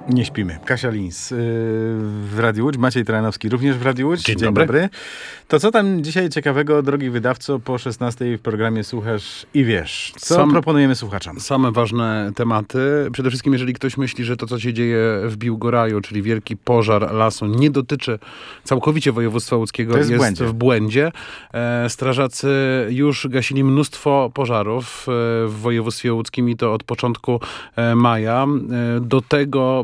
Nie śpimy. Kasia Lins w Radiu Łódź, Maciej Trojanowski również w Radiu Łódź. Dzień dobry. To co tam dzisiaj ciekawego, drogi wydawco, po 16 w programie Słuchasz i Wiesz? Co proponujemy słuchaczom? Same ważne tematy. Przede wszystkim, jeżeli ktoś myśli, że to, co się dzieje w Biłgoraju, czyli wielki pożar lasu, nie dotyczy całkowicie województwa łódzkiego, jest w błędzie. Strażacy już gasili mnóstwo pożarów w województwie łódzkim i to od początku maja. Do tego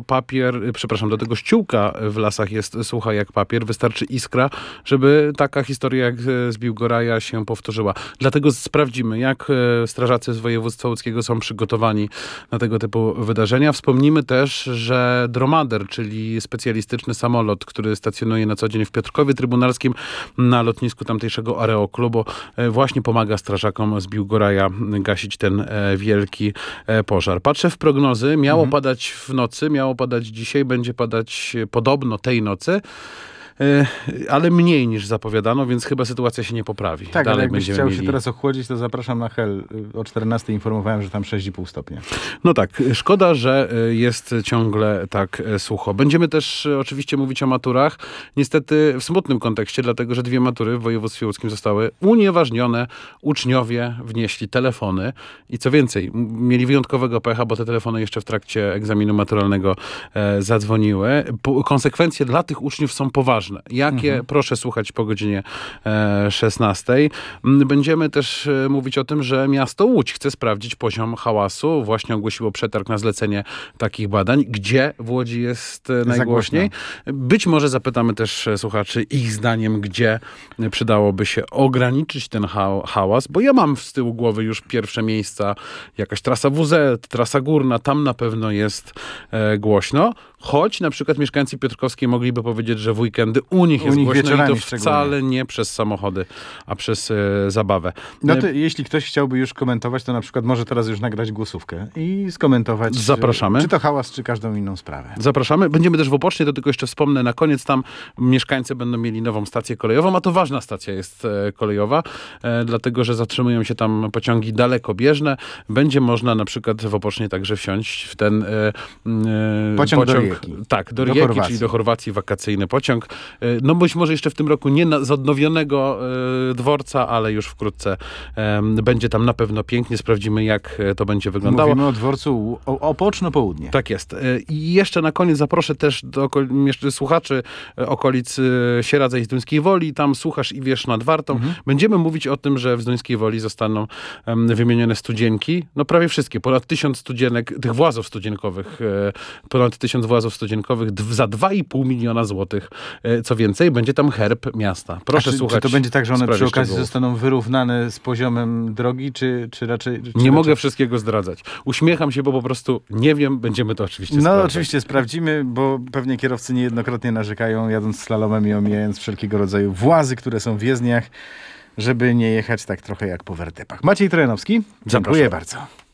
ściółka w lasach jest sucha jak papier. Wystarczy iskra, żeby taka historia jak z Biłgoraja się powtórzyła. Dlatego sprawdzimy, jak strażacy z województwa łódzkiego są przygotowani na tego typu wydarzenia. Wspomnimy też, że Dromader, czyli specjalistyczny samolot, który stacjonuje na co dzień w Piotrkowie Trybunalskim na lotnisku tamtejszego Aeroklubu, właśnie pomaga strażakom z Biłgoraja gasić ten wielki pożar. Patrzę w prognozy. Miało padać w nocy, miało padać dzisiaj, będzie padać podobno tej nocy, ale mniej niż zapowiadano, więc chyba sytuacja się nie poprawi. Tak, ale jakbyś chciał się teraz ochłodzić, to zapraszam na Hel. O 14 informowałem, że tam 6,5 stopnia. No tak, szkoda, że jest ciągle tak sucho. Będziemy też oczywiście mówić o maturach. Niestety w smutnym kontekście, dlatego że 2 matury w województwie łódzkim zostały unieważnione. Uczniowie wnieśli telefony i co więcej, mieli wyjątkowego pecha, bo te telefony jeszcze w trakcie egzaminu maturalnego zadzwoniły. Konsekwencje dla tych uczniów są poważne. Jakie? Proszę słuchać po godzinie 16. Będziemy też mówić o tym, że miasto Łódź chce sprawdzić poziom hałasu. Właśnie ogłosiło przetarg na zlecenie takich badań. Gdzie w Łodzi jest najgłośniej? Być może zapytamy też słuchaczy ich zdaniem, gdzie przydałoby się ograniczyć ten hałas, bo ja mam z tyłu głowy już pierwsze miejsca. Jakaś trasa WZ, trasa górna, tam na pewno jest głośno. Choć na przykład mieszkańcy Piotrkowskiej mogliby powiedzieć, że w weekendy u nich jest głośno i to wcale nie przez samochody, a przez zabawę. No to jeśli ktoś chciałby już komentować, to na przykład może teraz już nagrać głosówkę i skomentować. Zapraszamy. Czy to hałas, czy każdą inną sprawę. Zapraszamy. Będziemy też w Opocznie, to tylko jeszcze wspomnę na koniec, tam mieszkańcy będą mieli nową stację kolejową, a to ważna stacja jest kolejowa, dlatego, że zatrzymują się tam pociągi dalekobieżne. Będzie można na przykład w Opocznie także wsiąść w ten pociąg do Rijeki. Tak, do Rijeki, czyli do Chorwacji, wakacyjny pociąg. No być może jeszcze w tym roku nie z odnowionego dworca, ale już wkrótce będzie tam na pewno pięknie. Sprawdzimy, jak to będzie wyglądało. Mówimy o dworcu Opoczno-Południe. Tak jest. I jeszcze na koniec zaproszę też do słuchaczy okolic Sieradza i Zduńskiej Woli. Tam Słuchasz i Wiesz nad Wartą. Będziemy mówić o tym, że w Zduńskiej Woli zostaną wymienione studzienki. No prawie wszystkie. Ponad 1000 studzienek, tych włazów studzienkowych. Ponad 1000 włazów studzienkowych za 2,5 miliona złotych. Co więcej, będzie tam herb miasta. Proszę słuchać. Czy to będzie tak, że one przy okazji zostaną wyrównane z poziomem drogi, czy raczej... Nie mogę wszystkiego zdradzać. Uśmiecham się, bo po prostu nie wiem. Będziemy to oczywiście sprawdzać. Oczywiście sprawdzimy, bo pewnie kierowcy niejednokrotnie narzekają, jadąc slalomem i omijając wszelkiego rodzaju włazy, które są w jezdniach, żeby nie jechać tak trochę jak po wertepach. Maciej Trojanowski, dziękuję bardzo.